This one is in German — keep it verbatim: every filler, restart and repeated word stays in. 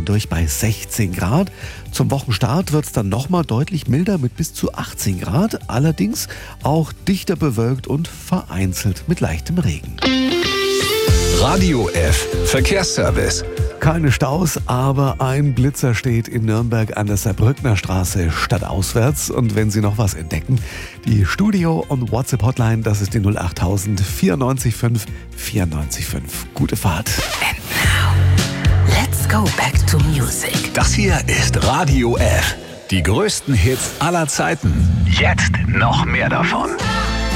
zwischendurch bei sechzehn Grad. Zum Wochenstart wird es dann nochmal deutlich milder mit bis zu achtzehn Grad. Allerdings auch dichter bewölkt und vereinzelt mit leichtem Regen. Radio F Verkehrsservice. Keine Staus, aber ein Blitzer steht in Nürnberg an der Saarbrückner Straße stadtauswärts. Und wenn Sie noch was entdecken, die Studio- und WhatsApp-Hotline, das ist die null achttausend vierundneunzig fünf vierundneunzig fünf. Gute Fahrt. And now, let's go back to music. Das hier ist Radio F. Die größten Hits aller Zeiten. Jetzt noch mehr davon.